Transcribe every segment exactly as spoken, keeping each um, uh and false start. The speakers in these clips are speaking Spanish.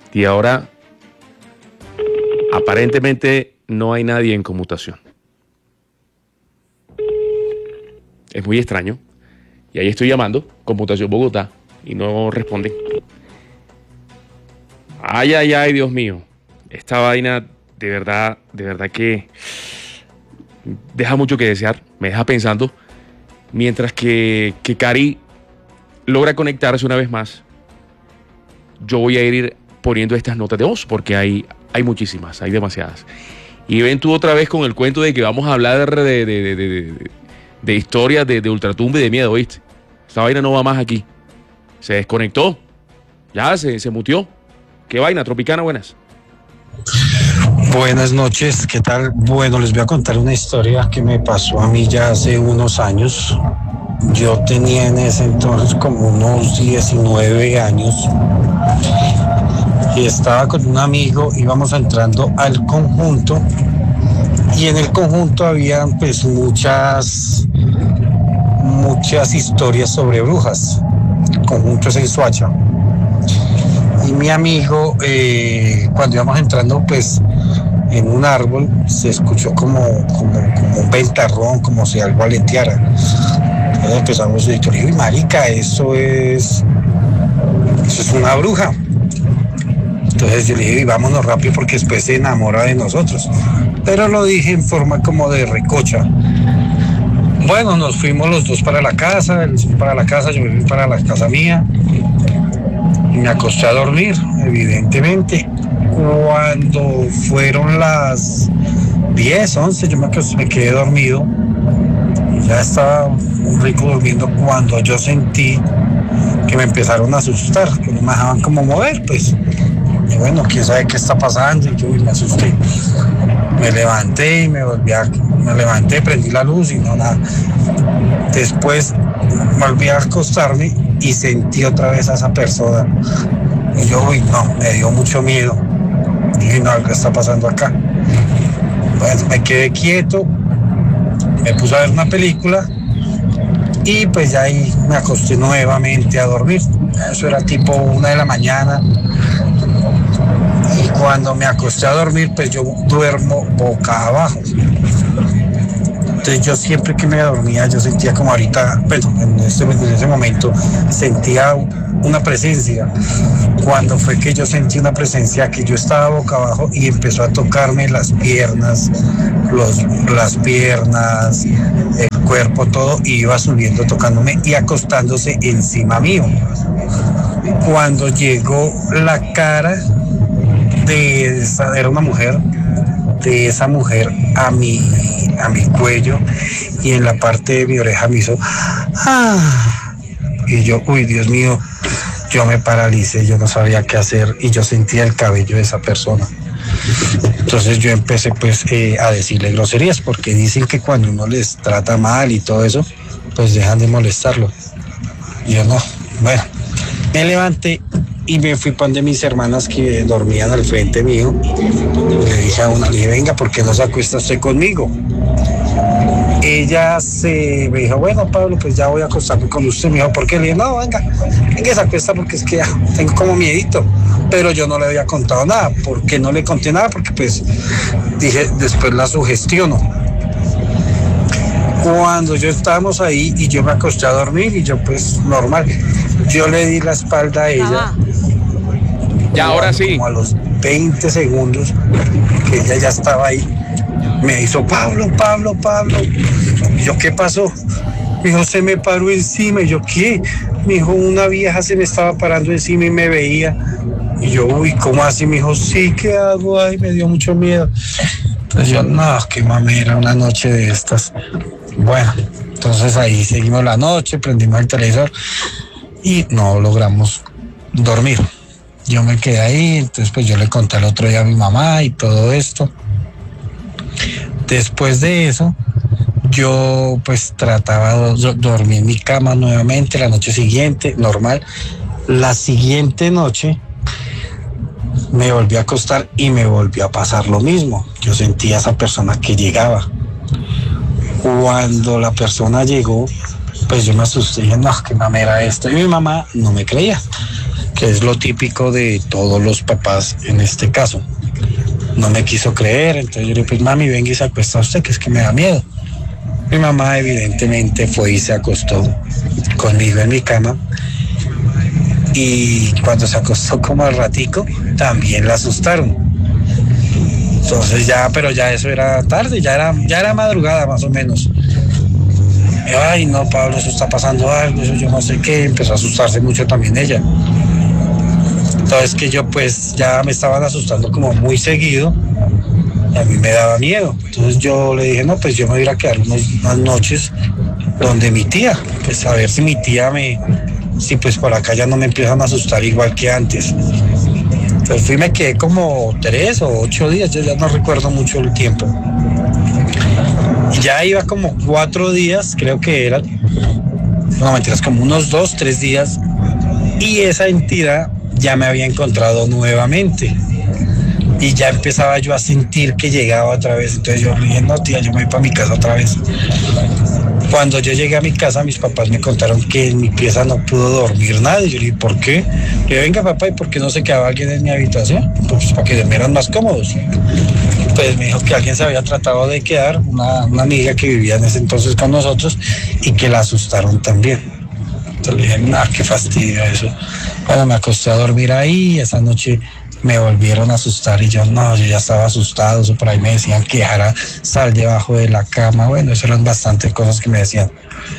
Y ahora, aparentemente, no hay nadie en conmutación. Es muy extraño. Y ahí estoy llamando, Conmutación Bogotá, y no responden. Ay, ay, ay, Dios mío. Esta vaina, de verdad, de verdad que deja mucho que desear. Me deja pensando. Mientras que, que Cari logra conectarse una vez más, yo voy a ir poniendo estas notas de voz, porque hay, hay muchísimas, hay demasiadas. Y ven tú otra vez con el cuento de que vamos a hablar de, de, de, de, de, de historias de, de ultratumba y de miedo, ¿viste? Esta vaina no va más aquí. Se desconectó. Ya se, se mutió. ¿Qué vaina? Tropicana, buenas. Buenas noches, ¿qué tal? Bueno, les voy a contar una historia que me pasó a mí ya hace unos años. Yo tenía en ese entonces como unos diecinueve años y estaba con un amigo, íbamos entrando al conjunto y en el conjunto había pues muchas, muchas historias sobre brujas. El conjunto es en Soacha. Y mi amigo, eh, cuando íbamos entrando, pues en un árbol se escuchó como, como, como un ventarrón, como si algo aleteara. Entonces empezamos a decir, marica, eso es, eso es una bruja. Entonces yo le dije, vámonos rápido porque después se enamora de nosotros. Pero lo dije en forma como de recocha. Bueno, nos fuimos los dos para la casa, él fue para la casa, yo me fui para la casa mía. Y me acosté a dormir, evidentemente. Cuando fueron las diez, once, yo me, acosté, me quedé dormido. Y ya estaba muy rico durmiendo cuando yo sentí que me empezaron a asustar, que no me dejaban como mover, pues. Y bueno, quién sabe qué está pasando, y yo me asusté. Me levanté y me volví a... Me levanté, prendí la luz y no nada. Después volví a acostarme y sentí otra vez a esa persona. Y yo, uy, no, me dio mucho miedo. Dije, no, ¿qué está pasando acá? Pues me quedé quieto, me puse a ver una película y pues ya ahí me acosté nuevamente a dormir. Eso era tipo una de la mañana. Y cuando me acosté a dormir, pues yo duermo boca abajo. Entonces yo siempre que me dormía, yo sentía como ahorita, bueno, en, este, en ese momento, sentía una presencia. Cuando fue que yo sentí una presencia, que yo estaba boca abajo y empezó a tocarme las piernas, los, las piernas, el cuerpo, todo, y iba subiendo, tocándome y acostándose encima mío. Cuando llegó la cara de esa, era una mujer, de esa mujer a mi, a mi cuello y en la parte de mi oreja me hizo ah, y yo, uy, Dios mío, yo me paralicé, yo no sabía qué hacer y yo sentía el cabello de esa persona. Entonces yo empecé pues eh, a decirle groserías porque dicen que cuando uno les trata mal y todo eso, pues dejan de molestarlo. Y yo no, bueno, me levanté y me fui para donde mis hermanas que dormían al frente mío. Le dije a una, le dije, venga, ¿por qué no se acuesta usted conmigo? Ella se me dijo, bueno, Pablo, pues ya voy a acostarme con usted. Me dijo, ¿por qué? Le dije, no, venga, venga, se acuesta porque es que ya tengo como miedito. Pero yo no le había contado nada. ¿Por qué no le conté nada? Porque pues dije, después la sugestiono. Cuando yo estábamos ahí y yo me acosté a dormir y yo pues normal, yo le di la espalda a ella. Ya, ahora sí. Como a los veinte segundos que ella ya estaba ahí, me hizo Pablo, Pablo, Pablo. Y yo, ¿qué pasó? Me dijo, se me paró encima. Y yo, ¿qué? Me dijo, una vieja se me estaba parando encima y me veía. Y yo, uy, ¿cómo así? Me dijo, sí, ¿qué hago? Ay, me dio mucho miedo. Entonces yo, no, qué mamera, una noche de estas. Bueno, entonces ahí seguimos la noche, prendimos el televisor y no logramos dormir. Yo me quedé ahí, entonces pues yo le conté el otro día a mi mamá y todo esto. Después de eso, yo pues trataba de dormir en mi cama nuevamente la noche siguiente, normal. La siguiente noche me volví a acostar y me volvió a pasar lo mismo. Yo sentía a esa persona que llegaba. Cuando la persona llegó, pues yo me asusté y dije, no, qué mamera esto. Y mi mamá no me creía. que es lo típico de todos los papás en este caso. No me quiso creer, entonces yo le dije, pues mami, venga y se acuesta usted, que es que me da miedo. Mi mamá evidentemente fue y se acostó conmigo en mi cama, y cuando se acostó como al ratico, también la asustaron. Entonces ya, pero ya eso era tarde, ya era, ya era madrugada más o menos. Ay, no, Pablo, eso está pasando algo, eso yo no sé qué, empezó a asustarse mucho también ella. Entonces que yo pues ya me estaban asustando como muy seguido, y a mí me daba miedo. Entonces yo le dije, no, pues yo me voy a ir a quedar unos, unas noches donde mi tía, pues a ver si mi tía me, si pues por acá ya no me empiezan a asustar igual que antes. Entonces fui y me quedé como tres o ocho días, yo ya no recuerdo mucho el tiempo. Y ya iba como cuatro días, creo que eran, no mentiras, como unos dos, tres días, y esa entidad ya me había encontrado nuevamente. Y ya empezaba yo a sentir que llegaba otra vez. Entonces yo le dije, no tía, yo me voy para mi casa otra vez. Cuando yo llegué a mi casa, mis papás me contaron que en mi pieza no pudo dormir nadie. Yo le dije, ¿por qué? Le dije, venga papá, ¿y por qué no se quedaba alguien en mi habitación? Pues para que durmieran más cómodos. Pues me dijo que alguien se había tratado de quedar, una, una amiga que vivía en ese entonces con nosotros, y que la asustaron también. Entonces le dije, nah, qué fastidio eso. Bueno, me acosté a dormir ahí, y esa noche me volvieron a asustar y yo no, yo ya estaba asustado, eso por ahí me decían que dejara sal debajo de la cama, bueno, eso eran bastantes cosas que me decían.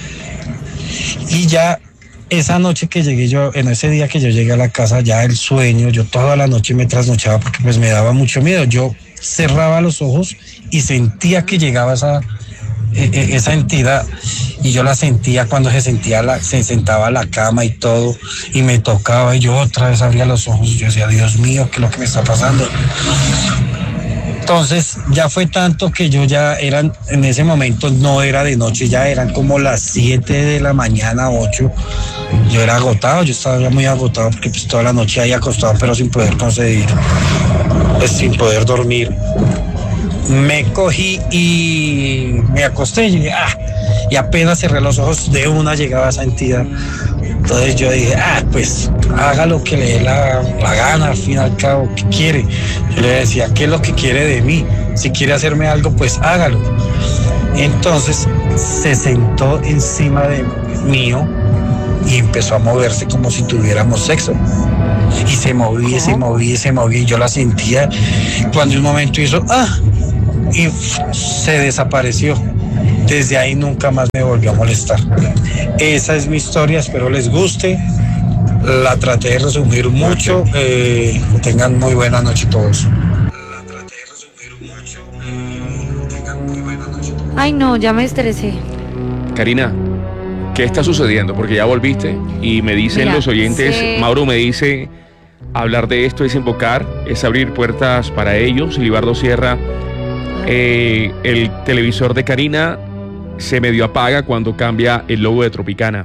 Y ya esa noche que llegué yo, en ese día que yo llegué a la casa, ya el sueño, yo toda la noche me trasnochaba porque pues me daba mucho miedo, yo cerraba los ojos y sentía que llegaba esa, esa entidad, y yo la sentía cuando se sentía la, se sentaba a la cama y todo, y me tocaba, y yo otra vez abría los ojos y yo decía, Dios mío, ¿qué es lo que me está pasando? Entonces ya fue tanto que yo ya eran, en ese momento no era de noche, ya eran como las siete de la mañana, ocho, yo era agotado, yo estaba ya muy agotado porque pues toda la noche ahí acostado pero sin poder conseguir, pues sin poder dormir. Me cogí y me acosté y dije, ah, y apenas cerré los ojos, de una llegaba esa entidad. Entonces yo dije, ah, pues haga lo que le dé la, la gana, al fin y al cabo, ¿qué quiere? Yo le decía, ¿qué es lo que quiere de mí? Si quiere hacerme algo, pues hágalo. Entonces se sentó encima de mío y empezó a moverse como si tuviéramos sexo. Y se movía, y se movía, y se movía, y yo la sentía. Cuando un momento hizo, ah, y se desapareció. Desde ahí nunca más me volvió a molestar. Esa es mi historia, espero les guste. La traté de resumir mucho. Eh, que tengan muy buena noche todos. La traté de resumir mucho. Eh, que tengan muy buena noche todos. Ay, no, ya me estresé. Karina, ¿qué está sucediendo? Porque ya volviste y me dicen Mira, los oyentes, sí. Mauro me dice, hablar de esto es invocar, es abrir puertas para ellos. Libardo Sierra, eh, el televisor de Karina se medio apaga cuando cambia el logo de Tropicana.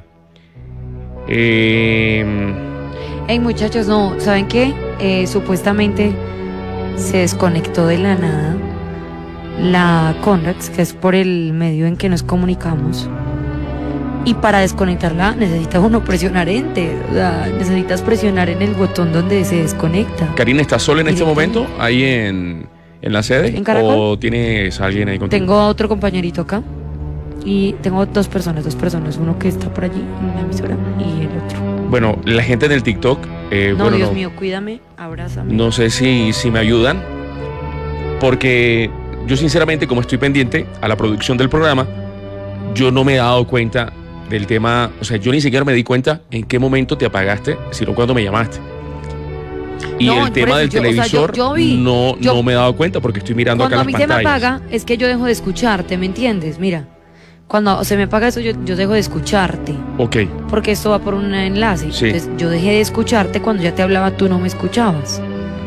Eh... Hey muchachos, no, ¿saben qué? Eh, supuestamente se desconectó de la nada la Conrads, que es por el medio en que nos comunicamos. Y para desconectarla necesita uno presionar enter, o sea, necesitas presionar en el botón donde se desconecta. Karina, ¿estás sola en este momento ahí en, en la sede? ¿En Caracol? ¿O tienes a alguien ahí contigo? Tengo otro compañerito acá y tengo dos personas, dos personas, uno que está por allí en la emisora y el otro. Bueno, la gente del TikTok, eh, no, bueno, Dios no, mío, cuídame, abrázame. No sé si, si me ayudan, porque yo sinceramente, como estoy pendiente a la producción del programa, yo no me he dado cuenta del tema, o sea, yo ni siquiera me di cuenta en qué momento te apagaste, sino cuando me llamaste. Y no, el tema del yo, televisor, o sea, yo, yo vi, no, yo, no me he dado cuenta porque estoy mirando acá las pantallas. Cuando a mí se me apaga, es que yo dejo de escucharte, ¿me entiendes? Mira, cuando se me apaga eso, yo, yo dejo de escucharte. Ok. Porque esto va por un enlace. Sí. Entonces, yo dejé de escucharte cuando ya te hablaba, tú no me escuchabas.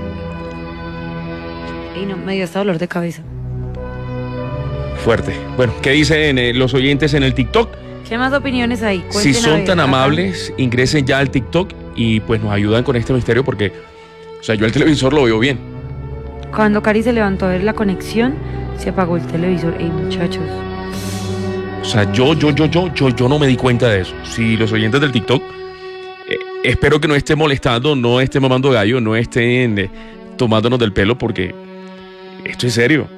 Y no, me dio hasta dolor de cabeza. Fuerte. Bueno, ¿qué dicen eh, los oyentes en el TikTok? ¿Qué más opiniones hay? Cuenten, si son tan amables, ingresen ya al TikTok y pues nos ayudan con este misterio porque, o sea, yo el televisor lo veo bien. Cuando Cari se levantó a ver la conexión, se apagó el televisor. Ey, muchachos. O sea, yo, yo, yo, yo, yo, yo no me di cuenta de eso. Si los oyentes del TikTok, eh, espero que no esté molestando, no esté mamando gallo, no estén eh, tomándonos del pelo, porque esto es serio.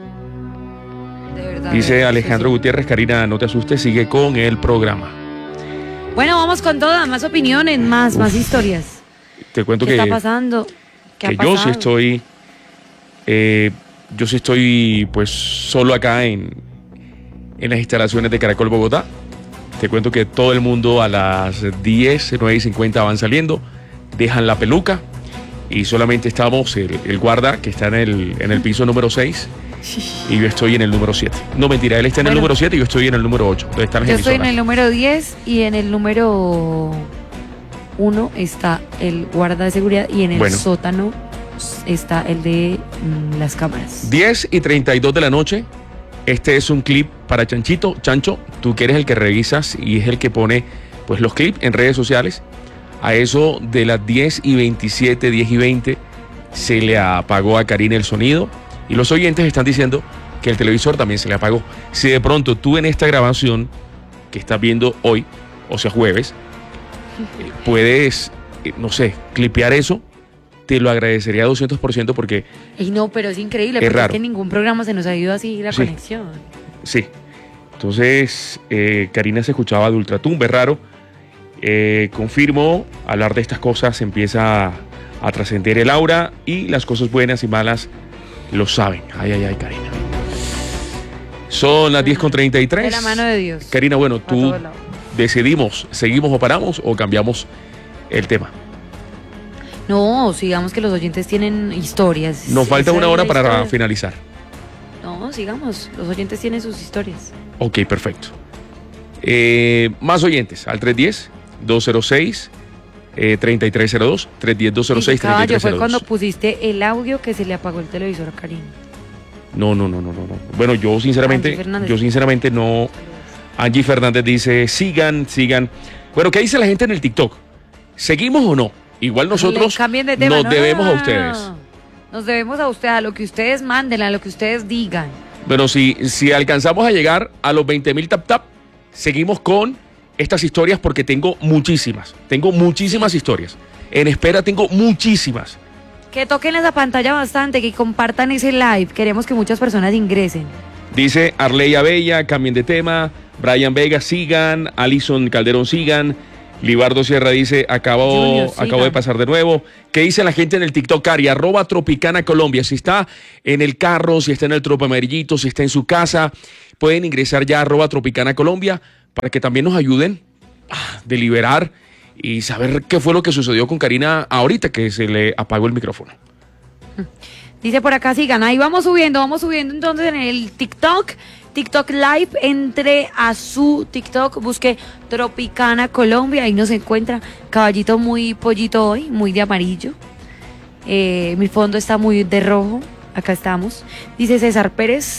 De verdad. Dice de Alejandro sí. Gutiérrez, Karina, no te asustes, sigue con el programa. Bueno, vamos con todas, más opiniones, más, más historias. Te cuento ¿Qué que, está pasando? ¿Qué que ha yo pasado? sí estoy, eh, yo sí estoy pues solo acá en, en las instalaciones de Caracol Bogotá. Te cuento que todo el mundo a las diez, nueve y cincuenta van saliendo, dejan la peluca y solamente estamos el, el guarda que está en el, en el piso número seis y yo estoy en el número siete. No, mentira, él está en el Bueno. número siete y yo estoy en el número ocho. Donde están las Yo estoy en emisoras. el número diez y en el número uno está el guarda de seguridad y en el Bueno. sótano está el de mm, las cámaras. diez y treinta y dos de la noche. Este es un clip para Chanchito. Chancho, tú que eres el que revisas y es el que pone pues los clips en redes sociales. A eso de las diez y veintisiete, diez y veinte, se le apagó a Karina el sonido. Y los oyentes están diciendo que el televisor también se le apagó. Si de pronto tú en esta grabación que estás viendo hoy, o sea jueves, puedes, eh, no sé, clipear eso, te lo agradecería doscientos por ciento porque Y no, pero es increíble, Es porque raro. es que en ningún programa se nos ha ido así la Sí. conexión. sí. Entonces, eh, Karina se escuchaba de ultratumba, es raro. Eh, confirmo, hablar de estas cosas empieza a, a trascender el aura y las cosas buenas y malas lo saben. Ay, ay, ay, Karina. Son las diez con treinta y tres. De la mano de Dios. Karina, bueno, Pa' tú todos lados. decidimos, ¿seguimos o paramos o cambiamos el tema? No, sigamos que los oyentes tienen historias. Nos falta Esa una es hora la para historia. finalizar. No, sigamos. Los oyentes tienen sus historias. Ok, perfecto. Eh, más oyentes al tres uno cero, dos cero seis, tres tres cero dos, tres uno cero, dos cero seis, Dice tres Caballo, tres fue cero cuando dos. pusiste el audio que se le apagó el televisor a Karina. No, no, no, no, no, no. Bueno, yo sinceramente, Angie Fernández. yo sinceramente no. Angie Fernández dice, sigan, sigan. Bueno, ¿qué dice la gente en el TikTok? ¿Seguimos o no? Igual nosotros Le cambien de tema. nos No, debemos no, a no, ustedes. no. Nos debemos a ustedes, a lo que ustedes manden, a lo que ustedes digan. Bueno, si, si alcanzamos a llegar a los veinte mil tap tap, seguimos con estas historias porque tengo muchísimas. Tengo muchísimas historias. En espera tengo muchísimas. Que toquen esa pantalla bastante, que compartan ese live. Queremos que muchas personas ingresen. Dice Arleya Bella, cambien de tema. Brian Vega, sigan. Alison Calderón, sigan. Libardo Sierra dice, acabo, Junior, sigan. acabo de pasar de nuevo. ¿Qué dice la gente en el TikTok, Cari? Arroba Tropicana Colombia. Si está en el carro, si está en el Tropa Amarillito, si está en su casa, pueden ingresar ya a arroba Tropicana Colombia para que también nos ayuden a deliberar y saber qué fue lo que sucedió con Karina ahorita que se le apagó el micrófono. Dice por acá, sigan. Ahí vamos subiendo, vamos subiendo entonces en el TikTok. TikTok Live, entre a su TikTok, busque Tropicana Colombia, ahí nos encuentra. Caballito muy pollito hoy, muy de amarillo. Eh, mi fondo está muy de rojo, acá estamos. Dice César Pérez,